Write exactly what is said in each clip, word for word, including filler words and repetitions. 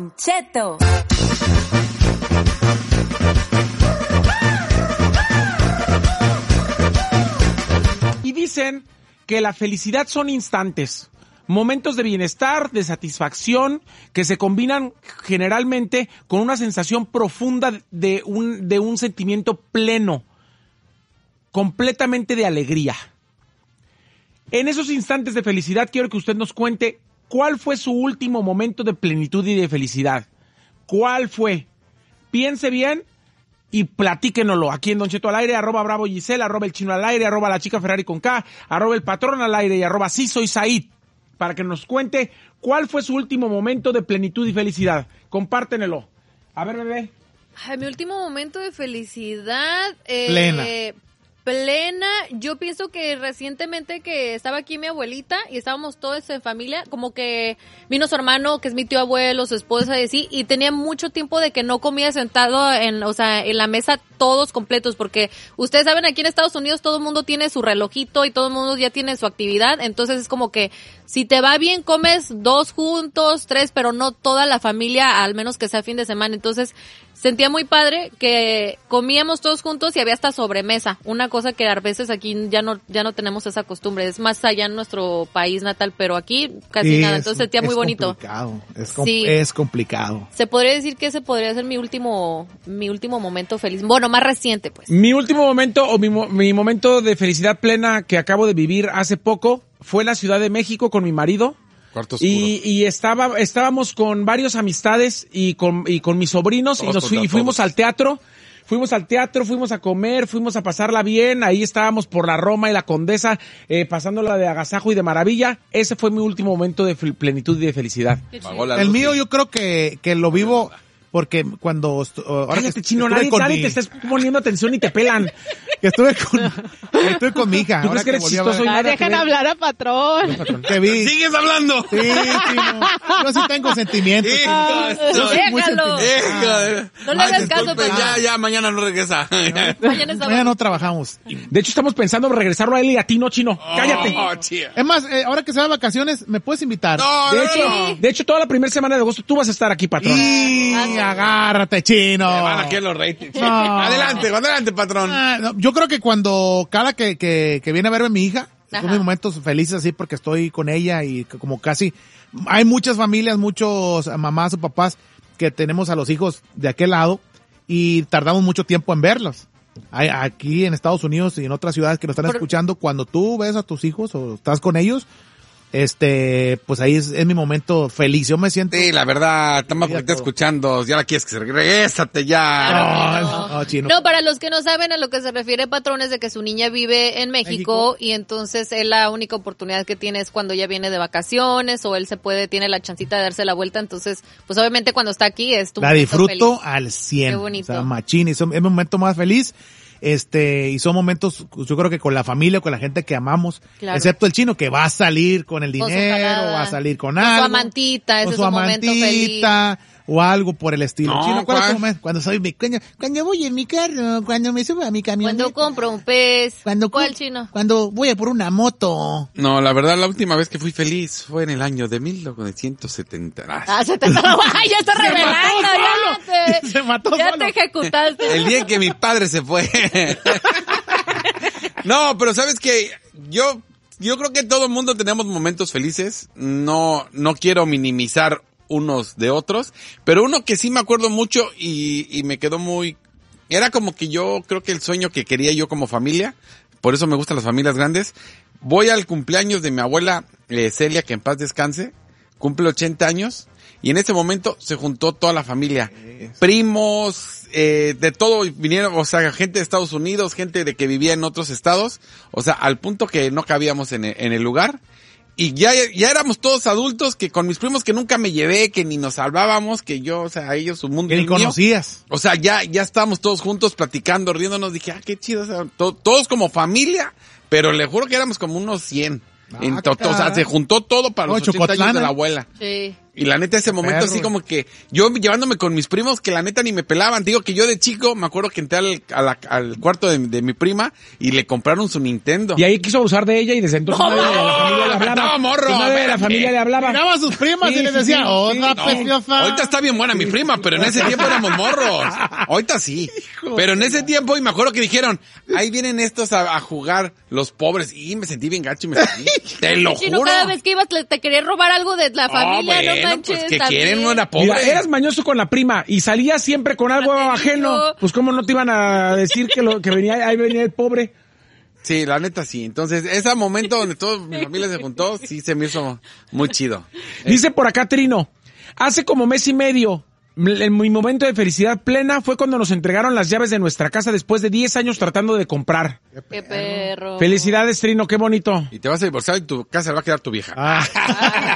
Don Cheto. Y dicen que la felicidad son instantes, momentos de bienestar, de satisfacción, que se combinan generalmente con una sensación profunda de un, de un sentimiento pleno, completamente de alegría. En esos instantes de felicidad quiero que usted nos cuente cuál fue su último momento de plenitud y de felicidad. ¿Cuál fue? Piense bien y platíquenoslo aquí en Don Cheto al aire, arroba Bravo Gisela, arroba el Chino al aire, arroba la chica Ferrari con K, arroba el patrón al aire y arroba sí soy Said, para que nos cuente cuál fue su último momento de plenitud y felicidad. Compártenelo. A ver, bebé. Ay, mi último momento de felicidad. Eh, Plena. Plena. Yo pienso que recientemente que estaba aquí mi abuelita y estábamos todos en familia, como que vino su hermano, que es mi tío abuelo, su esposa y así, y tenía mucho tiempo de que no comía sentado en, o sea, en la mesa todos completos, porque ustedes saben, aquí en Estados Unidos todo el mundo tiene su relojito y todo el mundo ya tiene su actividad, entonces es como que si te va bien comes dos juntos, tres, pero no toda la familia, al menos que sea fin de semana. Entonces sentía muy padre que comíamos todos juntos y había hasta sobremesa, una cosa que a veces aquí ya no ya no tenemos esa costumbre, es más allá en nuestro país natal, pero aquí casi Sí, nada, es- entonces sentía muy es bonito. Complicado. Es, com- Sí. es complicado. Se podría decir que ese podría ser mi último mi último momento feliz, bueno, más reciente pues. Mi último momento o mi, mo- mi momento de felicidad plena que acabo de vivir hace poco fue en la Ciudad de México con mi marido. Cuarto oscuro. Y, y estaba, estábamos con varias amistades y con, y con mis sobrinos Todos y nos fui- contra y fuimos todos. al teatro. Fuimos al teatro, fuimos a comer, fuimos a pasarla bien. Ahí estábamos por la Roma y la Condesa, eh, pasándola de agasajo y de maravilla. Ese fue mi último momento de fel- plenitud y de felicidad. Apagó la El luz mío y- yo creo que, que lo vivo porque cuando... estu- ahora que Cállate, est- Chino, estuve nadie, con nadie mi- te estás poniendo atención y te pelan. que estuve con, que estuve con mi hija. ¿Tú ahora crees que eres volví a ver- chistoso y Ah, nada que dejan ver? hablar a patrón. Que vi. ¡Sigues hablando! Sí, Chino. Yo sí tengo sentimientos. Hijo, Chino. esto- Yo soy muy Déjalo. sentimental. Hijo de- No le Ay, hagas caso, disculpe, papá. ya, ya, mañana no regresa. Mañana es Mañana no trabajamos. De hecho, estamos pensando en regresarlo a él y a ti, no, Chino. Cállate. Oh, chía. Es más, eh, ahora que se va de vacaciones, ¿me puedes invitar? No, De no, hecho, no. de hecho, toda la primera semana de agosto tú vas a estar aquí, patrón. Y agárrate, Chino. Me van a que los ratings. No. Adelante, adelante, patrón. Ah, no, yo creo que cuando cada que, que, que viene a verme mi hija, Ajá. son mis momentos felices así porque estoy con ella y que como casi hay muchas familias, muchos mamás o papás que tenemos a los hijos de aquel lado y tardamos mucho tiempo en verlos. Hay, aquí en Estados Unidos y en otras ciudades que nos están Por- escuchando, cuando tú ves a tus hijos o estás con ellos, este, pues ahí es, es mi momento feliz. Yo me siento... Sí, la verdad, estamos Sí, a ahorita todo. escuchando. Ya la quieres que se regrésate ya. No, no. no, Chino. No, para los que no saben a lo que se refiere Patrón es de que su niña vive en México, México. y entonces él la única oportunidad que tiene es cuando ella viene de vacaciones o él se puede, tiene la chancita de darse la vuelta, entonces pues obviamente cuando está aquí es tu La momento disfruto feliz. al cien. Qué bonito. O sea, machín. Y son- es mi momento más feliz. Este, y son momentos, yo creo que con la familia, con la gente que amamos, Claro. excepto el Chino que va a salir con el Con su dinero, jalada. va a salir con Con su algo. amantita, ese con es su su momento amantita, o algo por el estilo. No, Chino, ¿cuál es tu ¿cuál? momento? Cuando soy mi, cuando, cuando voy en mi carro, cuando me subo a mi camioneta. Cuando compro un pez. Cuando ¿Cuál, com- Chino? Cuando voy a por una moto. No, la verdad, la última vez que fui feliz fue en el año de mil novecientos setenta. Ah, Ah, se te ¡Ay, ya está Se revelando! mató Ya te, Se mató ya solo. te ejecutaste. El día en que mi padre se fue. No, pero sabes que yo, yo creo que todo el mundo tenemos momentos felices. No, no quiero minimizar unos de otros, pero uno que sí me acuerdo mucho y, y me quedó muy, era como que yo creo que el sueño que quería yo como familia, por eso me gustan las familias grandes. Voy al cumpleaños de mi abuela eh, Celia, que en paz descanse, cumple ochenta años. Y en ese momento se juntó toda la familia, primos, eh, de todo vinieron, o sea, gente de Estados Unidos, gente de que vivía en otros estados, o sea, al punto que no cabíamos en el, en el lugar. Y ya, ya éramos todos adultos, que con mis primos que nunca me llevé, que ni nos salvábamos, que yo, o sea, a ellos su mundo Que y ni el mío. conocías. O sea, ya, ya estábamos todos juntos platicando, riéndonos, dije, ah, qué chido, o sea, to- todos como familia, pero le juro que éramos como unos cien. Ah, En to- qué o sea, caray. se juntó todo para Oh, los ochenta años Chocotlán, de la ¿eh? abuela. Sí. Y la neta, ese momento Perro. así como que yo llevándome con mis primos que la neta ni me pelaban. Digo que yo de chico me acuerdo que entré al, a la- al cuarto de, de mi prima y le compraron su Nintendo. Y ahí quiso abusar de ella y desde entonces No, nadie de la familia le hablaba. no, morro, Pues nadie de la espérate. familia le hablaba. Miraba a sus primas Sí, y les sí, decía, sí, otra sí, preciosa. Ahorita está bien buena mi prima, pero en ese tiempo éramos morros. Ahorita sí. Pero en ese tiempo, y me acuerdo que dijeron, ahí vienen estos a, a jugar los pobres. Y me sentí bien gacho y me sentí. Te lo Chino, juro. cada vez que ibas le- te querías robar algo de la Oh, familia, bueno, no manches. pues que también. quieren una pobre. Mira, eras mañoso con la prima y salías siempre con algo Te ajeno. digo. Pues cómo no te iban a decir que lo que venía, ahí venía el pobre. Sí, la neta sí. Entonces, ese momento donde toda mi familia se juntó, sí se me hizo muy chido. Dice por acá Trino, hace como mes y medio, en mi momento de felicidad plena fue cuando nos entregaron las llaves de nuestra casa después de diez años tratando de comprar. Qué perro. Felicidades, Trino, qué bonito. Y te vas a divorciar y tu casa le va a quedar tu vieja. Ah,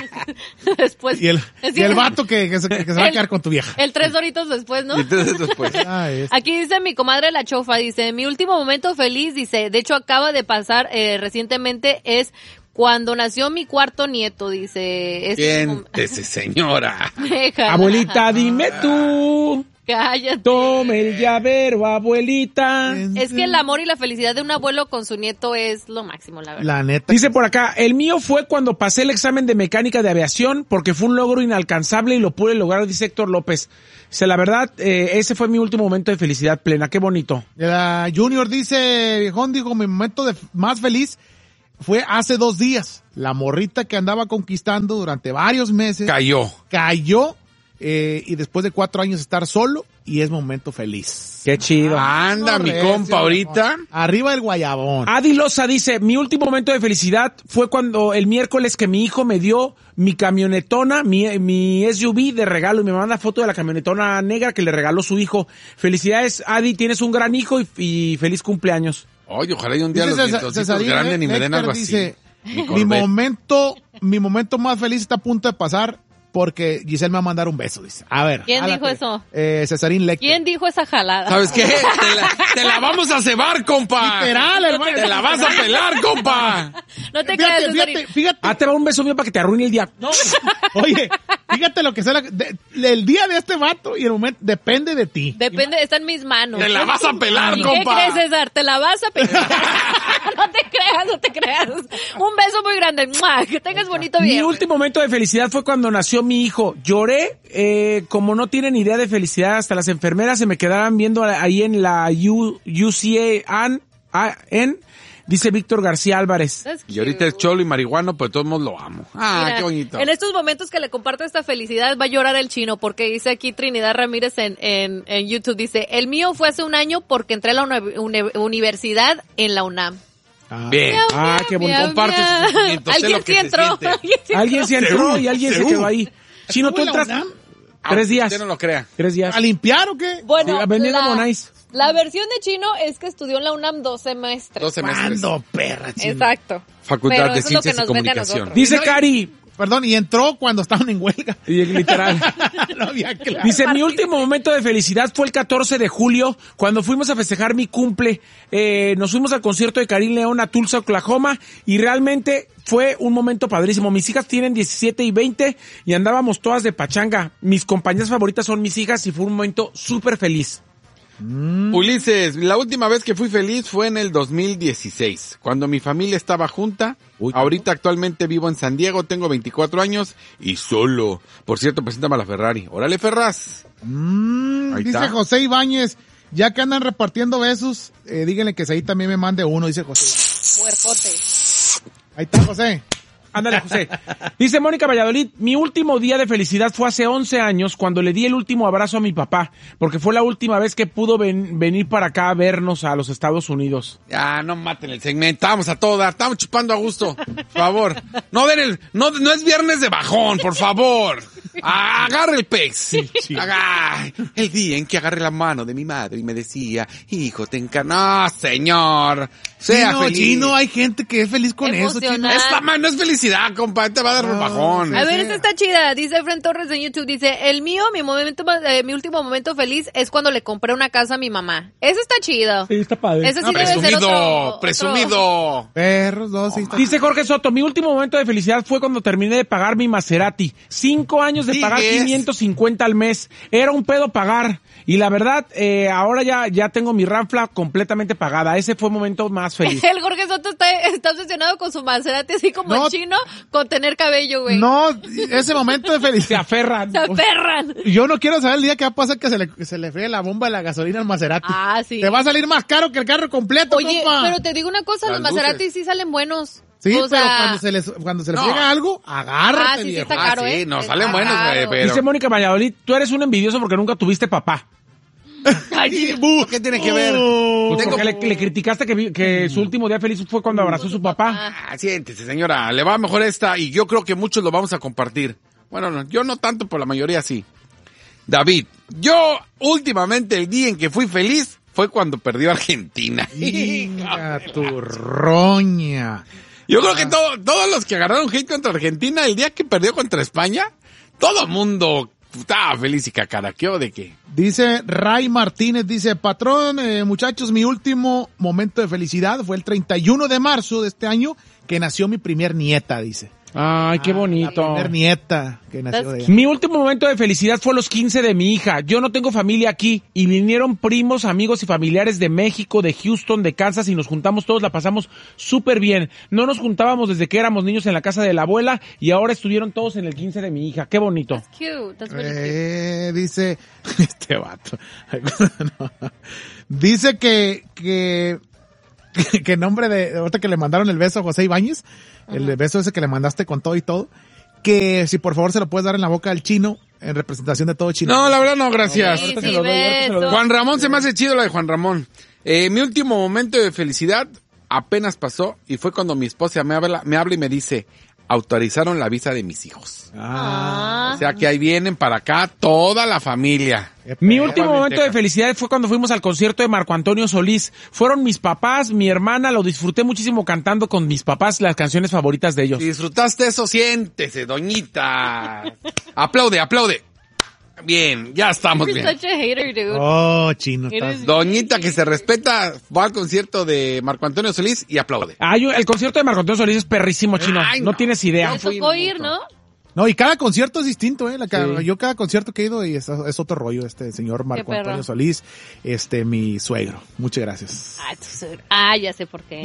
Después. y el, Es y el que- vato que, que se, que se va a El- quedar con tu vieja. El tres doritos después, ¿no? Y entonces después. Ah, es- Aquí dice mi comadre La Chofa, dice, mi último momento feliz, dice, de hecho acaba de pasar eh, recientemente, es cuando nació mi cuarto nieto, dice. Es un mom- Siéntese, señora. Déjala. Abuelita, dime tú. Cállate. Tome el llavero, abuelita. Es que el amor y la felicidad de un abuelo con su nieto es lo máximo, la verdad. La neta. Dice por acá, el mío fue cuando pasé el examen de mecánica de aviación porque fue un logro inalcanzable y lo pude lograr, dice Héctor López. Dice, la verdad, eh, ese fue mi último momento de felicidad plena. Qué bonito. La Junior dice, viejón, dijo, mi momento de más feliz fue hace dos días. La morrita que andaba conquistando durante varios meses Cayó. cayó eh, y después de cuatro años estar solo y es momento feliz. Qué chido. Anda, mi Recio, compa, ahorita. Arriba el guayabón. Adi Loza dice, mi último momento de felicidad fue cuando el miércoles que mi hijo me dio mi camionetona, mi, mi S U V de regalo y me manda foto de la camionetona negra que le regaló su hijo. Felicidades, Adi, tienes un gran hijo y, y feliz cumpleaños. Oye, ojalá y un día Dice los Cesa- dientositos Cesarín, granden y me den Héctor algo dice, así. mi Corvette. momento, mi momento más feliz está a punto de pasar porque Giselle me va a mandar un beso, dice. A ver. ¿Quién jálate. dijo eso? Eh, Cesarín Lecter. ¿Quién dijo esa jalada? ¿Sabes qué? Te la, te la vamos a cebar, compa. Literal, hermano. Te la vas a pelar, compa. No te creas, Fíjate, Cesarín. fíjate, fíjate. Ah, te va un beso mío para que te arruine el día. No. Oye, fíjate lo que sea. la- de- el día de este vato y el momento depende de ti. Depende, está en mis manos. Te la vas a pelar, ¿Y compa. qué crees, César? ¿Te la vas a pelar? No te creas, no te creas. Un beso muy grande. ¡Mua! Que tengas bonito Mi viernes. último momento de felicidad fue cuando nació mi hijo. Lloré, eh, como no tienen idea de felicidad, hasta las enfermeras se me quedaban viendo ahí en la U, UCA en, dice Víctor García Álvarez. That's Y ahorita es cute. cholo y marihuano, pero de todos modos lo amo. Ah, Mira, qué bonito. En estos momentos que le comparto esta felicidad va a llorar el chino porque dice aquí Trinidad Ramírez en, en, en YouTube, dice, el mío fue hace un año porque entré a la uni- uni- universidad en la UNAM. Ah. Bien. Ah, qué bonito. Miau, comparte miau. sus sentimientos, sé Alguien lo que sí se entró. siente. Alguien sí Alguien se entró Seúl, y alguien se Seúl. quedó ahí. Chino, tú ¿Estuvo en la entras UNAM? tres días. Usted no lo crea. Tres días. ¿A limpiar o qué? Bueno, Sí, Avenida la, Bonais. la versión de chino es que estudió en la UNAM dos semestres. Dos semestres. ¿Cuándo, perra chino? Exacto. Facultad Pero de eso es lo que Ciencias y nos vende a Comunicación. nosotros. Dice No, y- Cari, Perdón, y entró cuando estaban en huelga. y literal. No había clase. Dice, mi último momento de felicidad fue el catorce de julio, cuando fuimos a festejar mi cumple. Eh, nos fuimos al concierto de Karim León a Tulsa, Oklahoma, y realmente fue un momento padrísimo. Mis hijas tienen diecisiete y veinte y andábamos todas de pachanga. Mis compañías favoritas son mis hijas y fue un momento súper feliz. Ulises, la última vez que fui feliz fue en el dos mil dieciséis, cuando mi familia estaba junta. Uy, Ahorita actualmente vivo en San Diego, tengo veinticuatro años y solo. Por cierto, preséntame a la Ferrari. Órale, Ferraz. Mm, Ahí dice está. José Ibáñez, ya que andan repartiendo besos, eh, díganle que ahí también me mande uno, dice José. Puercote. Ahí está, José. Ándale, José. Dice Mónica Valladolid, mi último día de felicidad fue hace once años cuando le di el último abrazo a mi papá, porque fue la última vez que pudo ven- venir para acá a vernos a los Estados Unidos. Ya, no maten el segmento. Vamos a todo dar. Estamos chupando a gusto. Por favor. No den el, no, no es viernes de bajón, por favor. Agarre el pez. Agarre. El día en que agarré la mano de mi madre y me decía, hijo, te encarna. No, señor. Sea Chino, feliz. Chino, hay gente que es feliz con eso, Chino. Emocional. Esta man no es felicidad, compadre. Te va a dar un bajón. A ver, esta está chida. Dice Fren Torres en YouTube. Dice, el mío, mi momento más- eh, mi último momento feliz es cuando le compré una casa a mi mamá. Eso está chido. Sí, está padre. Ese sí No, debe ser presumido, otro, presumido. Perros, dos, sí, está- Dice Jorge Soto, mi último momento de felicidad fue cuando terminé de pagar mi Maserati. Cinco años de ¿Sigues? pagar quinientos cincuenta al mes. Era un pedo pagar. Y la verdad, eh, ahora ya, ya tengo mi Ranfla completamente pagada. Ese fue el momento más feliz. El Jorge Soto está, está obsesionado con su Maserati, así como No. el chino, con tener cabello, güey. No, ese momento de Se felicidad. aferran. Se aferran. Yo no quiero saber el día que va a pasar que se le, que se le fríe la bomba de la gasolina al Maserati. Ah, sí. Te va a salir más caro que el carro completo, Oye, compa. pero te digo una cosa, Las los Maserati luces. sí salen buenos. Sí, O pero sea, cuando se les, cuando se les No. friega algo, agárrate, Ah, sí, sí viejo. está Ah, caro, sí, ¿eh? no, Está salen buenos, güey, caro. pero- Dice Mónica Valladolid, tú eres un envidioso porque nunca tuviste papá. Ay, sí. ¿Qué tiene que ver? Pues Tengo- porque le, le criticaste que, vi- que su último día feliz fue cuando abrazó a su papá. Ah, siéntese, señora. Le va mejor esta y yo creo que muchos lo vamos a compartir. Bueno, no, yo no tanto, por la mayoría sí. David, yo últimamente el día en que fui feliz fue cuando perdió Argentina. Inga tu roña. Yo creo que todo- todos los que agarraron hate contra Argentina el día que perdió contra España, todo el mundo estaba feliz y cacaraqueó de que... Dice Ray Martínez, dice, patrón, eh, muchachos, mi último momento de felicidad fue el treinta y uno de marzo de este año, que nació mi primer nieta, dice. Ay, qué La bonito. primer nieta que nació That's de ella. Mi último momento de felicidad fue los quince de mi hija. Yo no tengo familia aquí y vinieron primos, amigos y familiares de México, de Houston, de Kansas y nos juntamos todos, la pasamos súper bien. No nos juntábamos desde que éramos niños en la casa de la abuela y ahora estuvieron todos en el quince de mi hija. Qué bonito. That's cute. That's really cute. Eh, dice, este vato. No. Dice que, que, que en nombre de, ahorita que le mandaron el beso a José Ibáñez, el beso ese que le mandaste con todo y todo, que si por favor se lo puedes dar en la boca al chino, en representación de todo chino. No, la verdad no, gracias. Sí, Ahorita sí, se lo doy, ahorita se lo doy. beso. Juan Ramón se me hace chido la de Juan Ramón. Eh, mi último momento de felicidad apenas pasó y fue cuando mi esposa me habla, me habla y me dice, autorizaron la visa de mis hijos. Ah. O sea que ahí vienen para acá toda la familia. Qué Mi perro. último Juan momento de Texas. felicidad fue cuando fuimos al concierto de Marco Antonio Solís. Fueron mis papás, mi hermana, lo disfruté muchísimo cantando con mis papás las canciones favoritas de ellos. Si disfrutaste eso, siéntese, doñita. Aplaude, aplaude. Bien, ya estamos You're bien. such a hater, dude. Oh, chino. Eres- estás- Doñita que se respeta, va al concierto de Marco Antonio Solís y aplaude. Ay, el concierto de Marco Antonio Solís es perrísimo, chino. Ay, no. no. tienes idea. Me fui tocó mucho. ir, ¿no? No, y cada concierto es distinto, eh. La, ca- Sí. Yo cada concierto que he ido y es, es otro rollo, este señor Marco perro. Antonio Solís, este, mi suegro. Muchas gracias. Ah, tú- ah, ya sé por qué.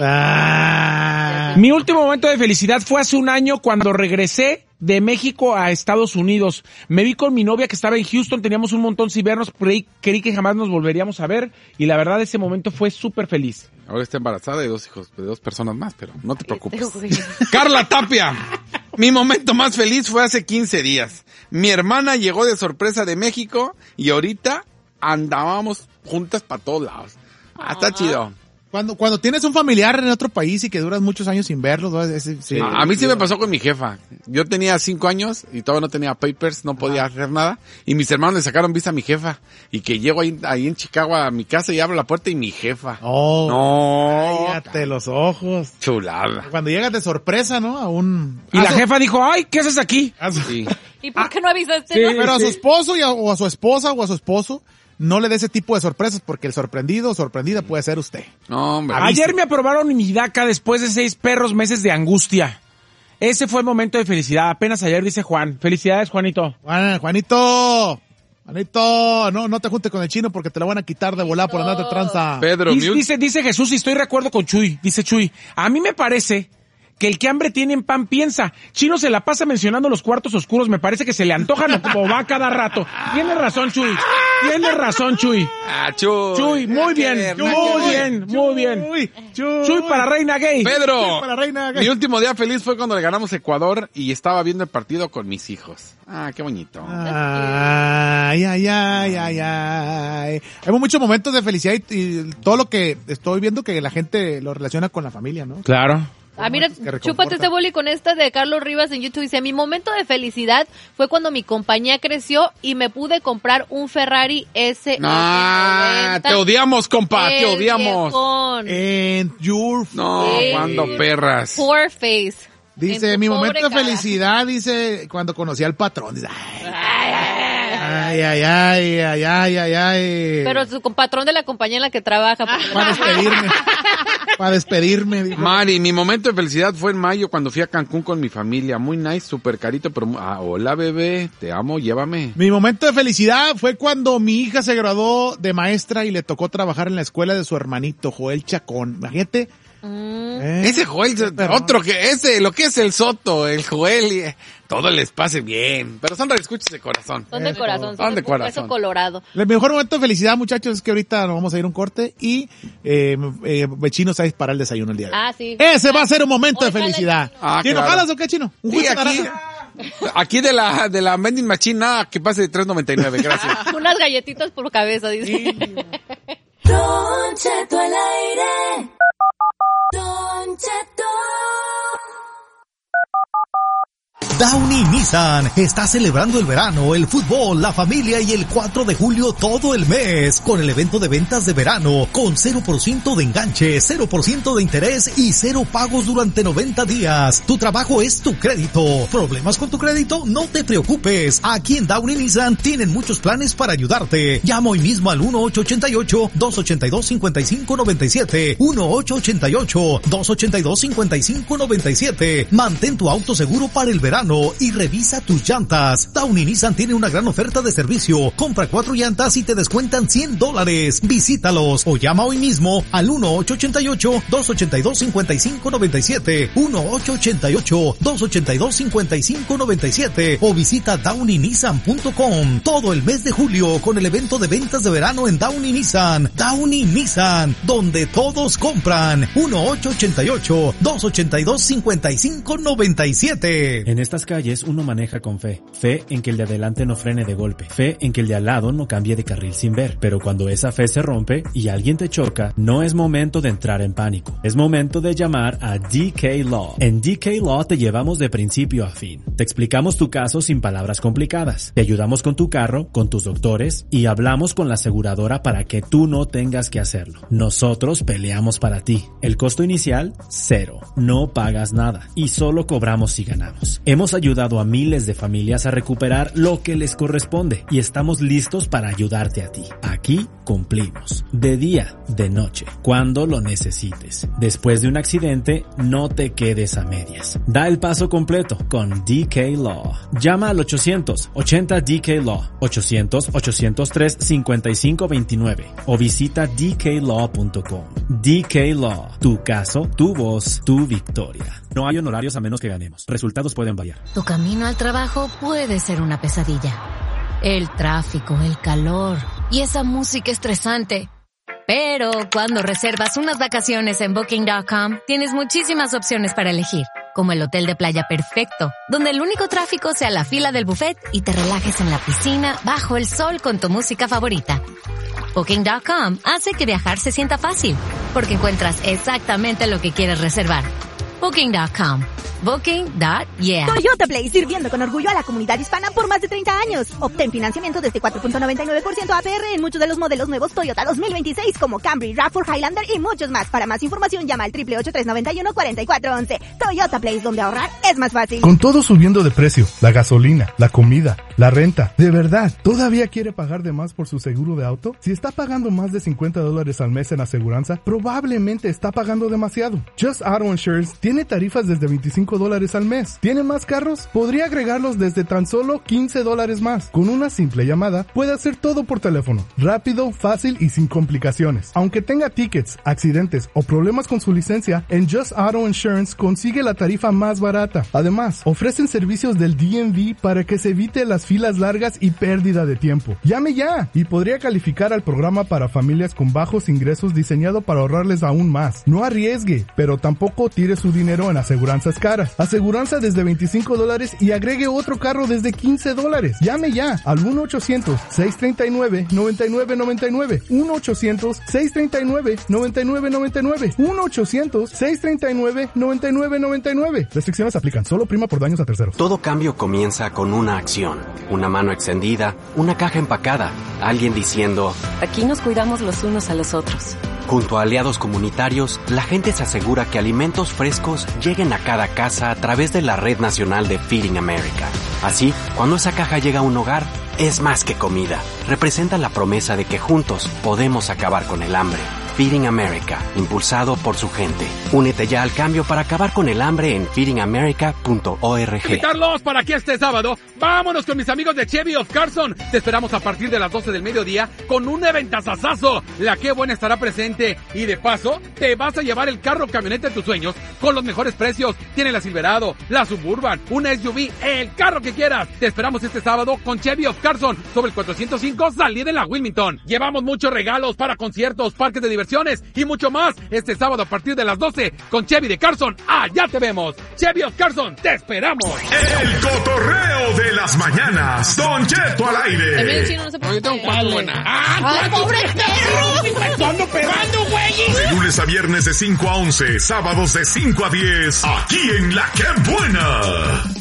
Ah. Mi último momento de felicidad fue hace un año cuando regresé de México a Estados Unidos. Me vi con mi novia que estaba en Houston, teníamos un montón sin vernos, creí, creí que jamás nos volveríamos a ver y la verdad ese momento fue súper feliz. Ahora está embarazada de dos hijos, de dos personas más, pero no te preocupes. Este güey. Carla Tapia. Mi momento más feliz fue hace quince días. Mi hermana llegó de sorpresa de México y ahorita andábamos juntas para todos lados. Ah, está chido. Cuando, cuando tienes un familiar en otro país y que duras muchos años sin verlo, ¿no? Ese- sí. A, a mí sí me pasó con mi jefa. Yo tenía cinco años y todavía no tenía papers, no podía hacer nada. Y mis hermanos le sacaron visa a mi jefa. Y que llego ahí, ahí en Chicago a mi casa y abro la puerta y mi jefa. Oh, No. cállate los ojos. Chulada. Cuando llegas de sorpresa, ¿no? A un... Y a la su- jefa dijo, ay, ¿qué haces aquí? a su- Sí. ¿Y por qué no avisaste? sí. no? Pero a su esposo y a- o a su esposa o a su esposo, no le dé ese tipo de sorpresas porque el sorprendido o sorprendida puede ser usted. No, hombre. Ayer me aprobaron mi DACA después de seis perros meses de angustia. Ese fue el momento de felicidad. Apenas ayer, dice Juan. Felicidades, Juanito. Juan, Juanito, Juanito, no, no te juntes con el chino porque te lo van a quitar de volar por andar de tranza. Pedro, mi Dice, ul- dice, dice Jesús, y estoy de acuerdo con Chuy. Dice Chuy, a mí me parece que el que hambre tiene en pan piensa. Chino se la pasa mencionando los cuartos oscuros. Me parece que se le antojan o como va cada rato. Tienes razón, Chuy. Tienes razón, Chuy. Ah, Chuy. Chuy, muy Nada que bien. ver, Muy nada que ver. bien, muy bien. Chuy, Chuy, Chuy para Reina Gay. Pedro, para Reina Gay. mi último día feliz fue cuando le ganamos a Ecuador y estaba viendo el partido con mis hijos. Ah, qué bonito. Ay, ay, ay, ay, ay. Hay muchos momentos de felicidad y, y todo lo que estoy viendo que la gente lo relaciona con la familia, ¿no? Claro. Ah, mira, chúpate este boli con esta de Carlos Rivas en YouTube. Dice, mi momento de felicidad fue cuando mi compañía creció y me pude comprar un Ferrari S. Ah, te odiamos, compa, te odiamos. And your... No, Sí. cuando perras. Poor face. Dice, En tu mi pobre momento de cara. felicidad, dice, cuando conocí al patrón. Dice, ay, ay, ay, ay, ay, ay, ay. Pero su patrón de la compañía en la que trabaja. Para despedirme. Para despedirme. Dijo. Mari, mi momento de felicidad fue en mayo cuando fui a Cancún con mi familia. Muy nice, súper carito, pero... Ah, hola, bebé, te amo, llévame. Mi momento de felicidad fue cuando mi hija se graduó de maestra y le tocó trabajar en la escuela de su hermanito, Joel Chacón. Imagínate. ¿Eh? Ese Joel, otro que, ese, lo que es el Soto, el Joel, y, todo les pase bien. Pero son escuchas de corazón. Son de corazón. Son de un corazón. Hueso colorado. El mejor momento de felicidad, muchachos, es que ahorita nos vamos a ir a un corte y eh, eh, Chino se va a disparar el desayuno el día de hoy. Ah, sí. Ese va a ser un momento de Ojalá, felicidad. Chino. Ah, ¿Chino, claro. jalas o qué, Chino? ¿Un Sí, jugo de aquí, naranja? aquí de la, de la vending machine, nada, que pase de tres noventa y nueve, gracias. Unas galletitas por cabeza, dice. Don Cheto al aire. Don Cheto. Downey Nissan está celebrando el verano, el fútbol, la familia y el cuatro de julio todo el mes con el evento de ventas de verano con cero por ciento de enganche, cero por ciento de interés y cero pagos durante noventa días. Tu trabajo es tu crédito. ¿Problemas con tu crédito? No te preocupes. Aquí en Downey Nissan tienen muchos planes para ayudarte. Llama hoy mismo al uno ocho ocho ocho, dos ocho dos, cinco cinco nueve siete. uno ocho ocho ocho, dos ocho dos, cinco cinco nueve siete. Mantén tu auto seguro para el verano y revisa tus llantas. Downey Nissan tiene una gran oferta de servicio. Compra cuatro llantas y te descuentan cien dólares. Visítalos o llama hoy mismo al uno ocho ocho ocho, dos ocho dos, cinco cinco nueve siete. uno ocho ocho ocho, dos ocho dos, cinco cinco nueve siete o visita downey nissan punto com. Todo el mes de julio con el evento de ventas de verano en Downey Nissan. Downey Nissan, donde todos compran. uno ocho ocho ocho, dos ocho dos, cinco cinco nueve siete. En estas calles uno maneja con fe. Fe en que el de adelante no frene de golpe. Fe en que el de al lado no cambie de carril sin ver. Pero cuando esa fe se rompe y alguien te choca, no es momento de entrar en pánico. Es momento de llamar a D K Law. En D K Law te llevamos de principio a fin. Te explicamos tu caso sin palabras complicadas. Te ayudamos con tu carro, con tus doctores y hablamos con la aseguradora para que tú no tengas que hacerlo. Nosotros peleamos para ti. El costo inicial, cero. No pagas nada y solo cobramos si ganamos. Hemos ayudado a miles de familias a recuperar lo que les corresponde y estamos listos para ayudarte a ti. Aquí cumplimos. De día, de noche, cuando lo necesites. Después de un accidente, no te quedes a medias. Da el paso completo con D K Law. Llama al ochocientos ochenta D K Law, ochocientos, ochocientos tres, cincuenta y cinco veintinueve o visita d k law punto com. D K Law. Tu caso, tu voz, tu victoria. No hay honorarios a menos que ganemos. Resultados pueden variar. Tu camino al trabajo puede ser una pesadilla. El tráfico, el calor y esa música estresante. Pero cuando reservas unas vacaciones en booking punto com, tienes muchísimas opciones para elegir, como el hotel de playa perfecto, donde el único tráfico sea la fila del buffet y te relajes en la piscina bajo el sol con tu música favorita. booking punto com hace que viajar se sienta fácil, porque encuentras exactamente lo que quieres reservar. booking punto com. Booking punto yeah. Toyota Play, sirviendo con orgullo a la comunidad hispana por más de treinta años. Obtén financiamiento desde cuatro punto noventa y nueve por ciento A P R en muchos de los modelos nuevos Toyota dos mil veintiséis, como Camry, RAV cuatro, Highlander y muchos más. Para más información, llama al ocho ocho tres, nueve uno, cuatro cuatro once. Toyota Play, donde ahorrar es más fácil. Con todo subiendo de precio, la gasolina, la comida, la renta, ¿de verdad todavía quiere pagar de más por su seguro de auto? Si está pagando más de cincuenta dólares al mes en aseguranza, probablemente está pagando demasiado. Just Auto Insurance tiene tarifas desde veinticinco dólares al mes. ¿Tiene más carros? Podría agregarlos desde tan solo quince dólares más. Con una simple llamada, puede hacer todo por teléfono. Rápido, fácil y sin complicaciones. Aunque tenga tickets, accidentes o problemas con su licencia, en Just Auto Insurance consigue la tarifa más barata. Además, ofrecen servicios del D M V para que se evite las las filas largas y pérdida de tiempo. Llame ya y podría calificar al programa para familias con bajos ingresos diseñado para ahorrarles aún más. No arriesgue, pero tampoco tire su dinero en aseguranzas caras. Aseguranza desde veinticinco dólares y agregue otro carro desde quince dólares. Llame ya al uno ochocientos, seiscientos treinta y nueve, noventa y nueve noventa y nueve. uno ochocientos, seiscientos treinta y nueve, noventa y nueve noventa y nueve. uno ochocientos, seiscientos treinta y nueve, noventa y nueve noventa y nueve. Restricciones aplican. Solo prima por daños a terceros. Todo cambio comienza con una acción. Una mano extendida, una caja empacada, alguien diciendo: aquí nos cuidamos los unos a los otros. Junto a aliados comunitarios, la gente se asegura que alimentos frescos lleguen a cada casa a través de la Red Nacional de Feeding America. Así, cuando esa caja llega a un hogar, es más que comida. Representa la promesa de que juntos podemos acabar con el hambre. Feeding America, impulsado por su gente. Únete ya al cambio para acabar con el hambre en feeding america punto org. Invitarlos para que este sábado vámonos con mis amigos de Chevy of Carson. Te esperamos a partir de las doce del mediodía con un eventazazazo. La Qué Buena estará presente y de paso te vas a llevar el carro camioneta de tus sueños con los mejores precios. Tiene la Silverado, la Suburban, una S U V, el carro que quieras. Te esperamos este sábado con Chevy of Carson sobre el cuatrocientos cinco salida en la Wilmington. Llevamos muchos regalos para conciertos, parques de diversión y mucho más este sábado a partir de las doce con Chevy de Carson. ¡Allá te vemos! Chevy of Carson, te esperamos. El cotorreo de las mañanas. Don Cheto al aire. El medio chino no se puede. Yo tengo un cuatro buena. ¡Ah, ¡ay, pobre perro! ¡Te ando pegando, güey! De lunes a viernes de cinco a once, sábados de cinco a diez, aquí en La Qué Buena.